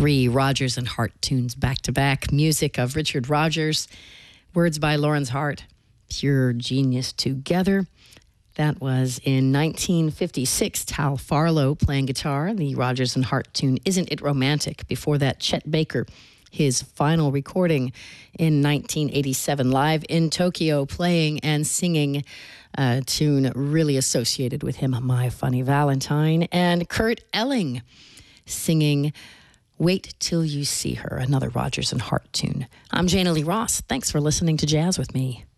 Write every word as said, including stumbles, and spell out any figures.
Three Rodgers and Hart tunes back-to-back. Music of Richard Rodgers. Words by Lawrence Hart. Pure genius together. That was in nineteen fifty-six. Tal Farlow playing guitar. The Rodgers and Hart tune, Isn't It Romantic? Before that, Chet Baker, his final recording in nineteen eighty-seven, live in Tokyo, playing and singing a tune really associated with him, My Funny Valentine. And Kurt Elling singing Wait Till You See Her, another Rodgers and Hart tune. I'm Jana Lee Ross. Thanks for listening to Jazz with me.